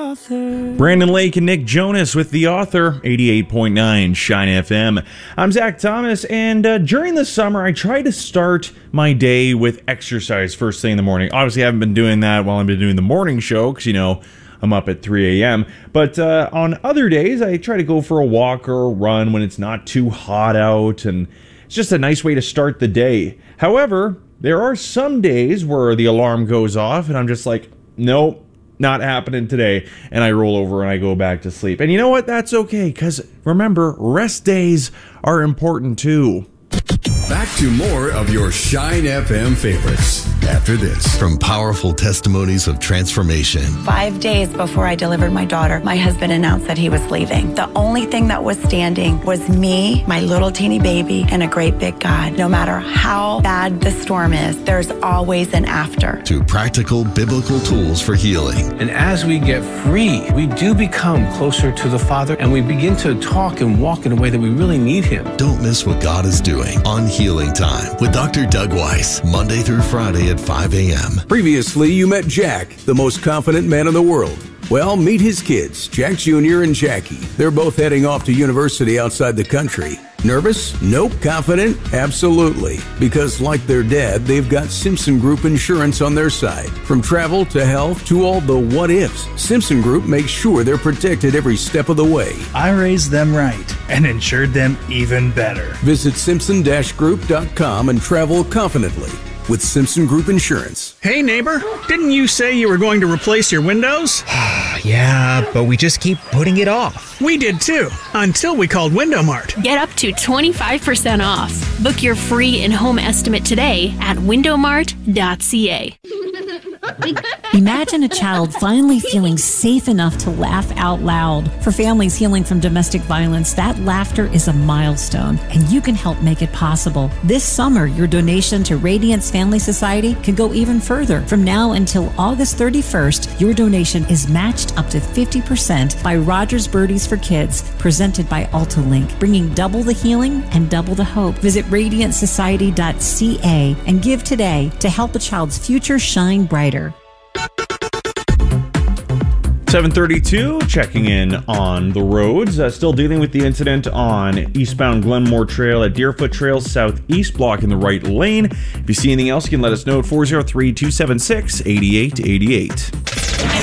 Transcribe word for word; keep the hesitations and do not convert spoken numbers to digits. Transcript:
author. Brandon Lake and Nick Jonas with The Author, eighty-eight point nine Shine F M. I'm Zach Thomas, and uh, during the summer, I try to start my day with exercise first thing in the morning. Obviously, I haven't been doing that while I've been doing the morning show, because, you know, I'm up at three a.m. But uh, on other days, I try to go for a walk or a run when it's not too hot out, and it's just a nice way to start the day. However, there are some days where the alarm goes off, and I'm just like, nope, not happening today. And I roll over and I go back to sleep. And you know what? That's okay, because remember, rest days are important too. Back to more of your Shine F M favorites after this. From powerful testimonies of transformation. Five days before I delivered my daughter, my husband announced that he was leaving. The only thing that was standing was me, my little teeny baby, and a great big God. No matter how bad the storm is, there's always an after. To practical biblical tools for healing. And as we get free, we do become closer to the Father, and we begin to talk and walk in a way that we really need Him. Don't miss what God is doing on Healing Time with Doctor Doug Weiss, Monday through Friday at five a.m. Previously, you met Jack, the most confident man in the world. Well, meet his kids, Jack Junior and Jackie. They're both heading off to university outside the country. Nervous? Nope. Confident? Absolutely. Because like their dad, they've got Simpson Group insurance on their side. From travel to health to all the what-ifs, Simpson Group makes sure they're protected every step of the way. I raised them right and insured them even better. Visit Simpson Group dot com and travel confidently with Simpson Group Insurance. Hey neighbor, didn't you say you were going to replace your windows? Yeah, but we just keep putting it off. We did too, until we called Window Mart. Get up to twenty-five percent off. Book your free in-home estimate today at window mart dot c a. Imagine a child finally feeling safe enough to laugh out loud. For families healing from domestic violence, that laughter is a milestone, and you can help make it possible. This summer, your donation to Radiance Family Society can go even further. From now until August thirty-first, your donation is matched up to fifty percent by Rogers Birdies for Kids, presented by AltaLink, bringing double the healing and double the hope. Visit radiant society dot c a and give today to help a child's future shine brighter. seven thirty-two, checking in on the roads. Uh, still dealing with the incident on eastbound Glenmore Trail at Deerfoot Trail Southeast, blocking the right lane. If you see anything else, you can let us know at four oh three, two seven six, eight eight eight eight.